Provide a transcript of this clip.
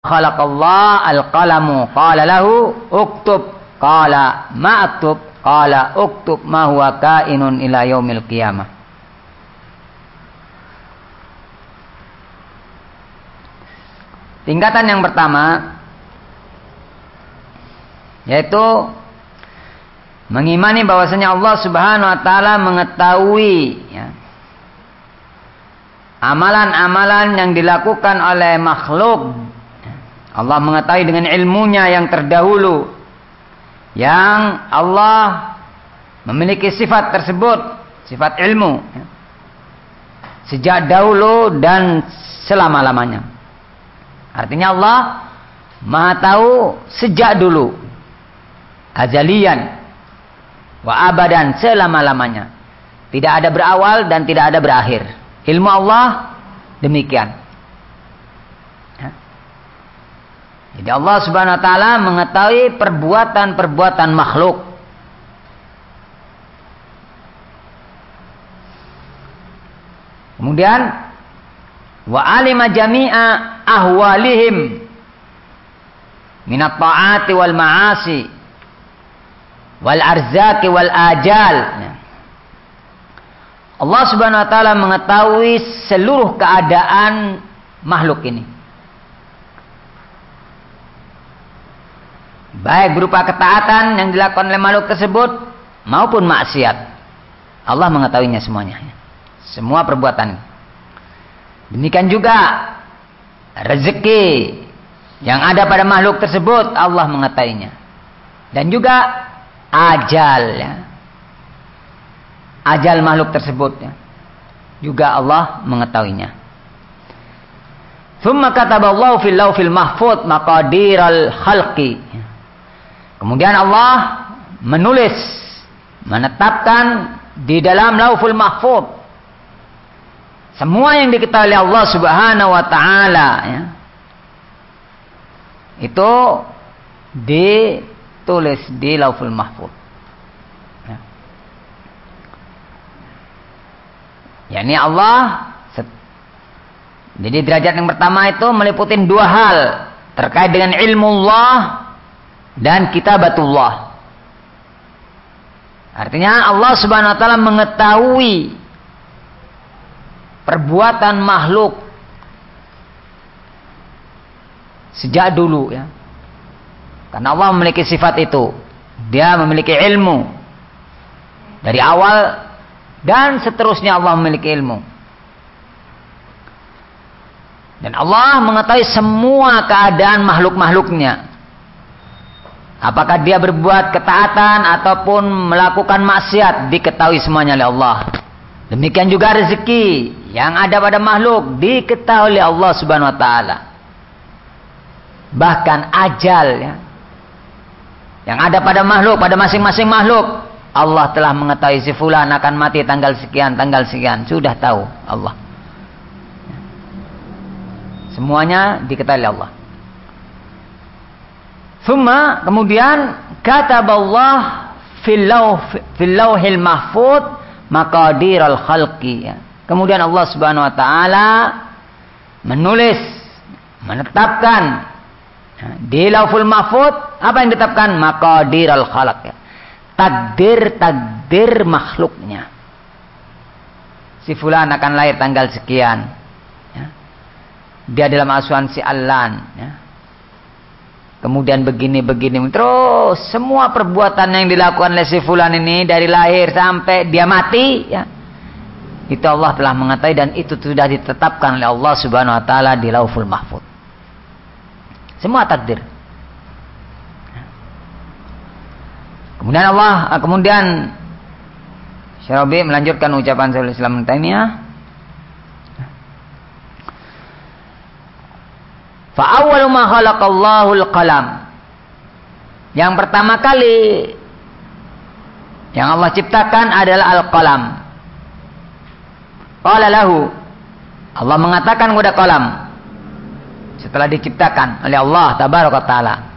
Khalaqallah al-qalamu qala lahu uktub qala ma aktub qala uktub ma huwa kainun ila yaumil qiyamah. Tingkatan yang pertama yaitu mengimani bahwasanya Allah Subhanahu wa taala mengetahui ya, amalan-amalan yang dilakukan oleh makhluk. Allah mengetahui dengan ilmunya yang terdahulu, yang Allah memiliki sifat tersebut, sifat ilmu sejak dahulu dan selama-lamanya. Artinya Allah Maha tahu sejak dulu, azalian wa abadan, selama-lamanya. Tidak ada berawal dan tidak ada berakhir. Ilmu Allah demikian. Jadi Allah Subhanahu wa taala mengetahui perbuatan-perbuatan makhluk. Kemudian wa alima jami'a ahwalihim minat ta'ati wal ma'asi wal arzaki wal ajal. Allah Subhanahu wa taala mengetahui seluruh keadaan makhluk ini, baik berupa ketaatan yang dilakukan oleh makhluk tersebut maupun maksiat. Allah mengetahuinya semuanya, semua perbuatan. Demikian juga rezeki yang ada pada makhluk tersebut Allah mengetahuinya. Dan juga ajal ya. Ajal makhluk tersebut ya, juga Allah mengetahuinya. Tsumma kataballahu fil lauhil mahfuz maqadiral khalqi. Kemudian Allah menulis, menetapkan di dalam Lauhul Mahfuz semua yang diketahui oleh Allah Subhanahu wa taala ya. Itu ditulis di Lauhul Mahfuz. Ya. Yani Allah jadi derajat yang pertama itu meliputi dua hal terkait dengan ilmu Allah dan kitabatullah. Artinya Allah Subhanahu wa taala mengetahui perbuatan makhluk sejak dulu ya. Karena Allah memiliki sifat itu. Dia memiliki ilmu dari awal dan seterusnya Allah memiliki ilmu. Dan Allah mengetahui semua keadaan makhluk-makhluknya. Apakah dia berbuat ketaatan ataupun melakukan maksiat, diketahui semuanya oleh Allah. Demikian juga rezeki yang ada pada makhluk diketahui oleh Allah Subhanahu wa taala. Bahkan ajal ya, yang ada pada makhluk, pada masing-masing makhluk, Allah telah mengetahui si fulan akan mati tanggal sekian, sudah tahu Allah. Semuanya diketahui oleh Allah. Thumma kemudian kataballah fil lauhil mahfuz maqadiral khalqi. Kemudian Allah Subhanahu wa taala menulis, menetapkan di Lauhul Mahfuz apa yang ditetapkan? Maqadiral khalq. Takdir makhluknya. Si fulan akan lahir tanggal sekian. Ya. Dia dalam asuhan si Allan. Ya. Kemudian begini. Terus semua perbuatan yang dilakukan oleh si fulan ini dari lahir sampai dia mati. Ya. Itu Allah telah mengetahui dan itu sudah ditetapkan oleh Allah Subhanahu wa taala di Lauhul Mahfuz. Semua takdir. Kemudian Syarabi melanjutkan ucapan Syekhul Islam Ibnu Taimiyah. Fa awwalu ma khalaqallahu al-qalam. Yang pertama kali yang Allah ciptakan adalah al-qalam. Qala lahu. Allah mengatakan kepada qalam setelah diciptakan oleh Allah tabaraka taala.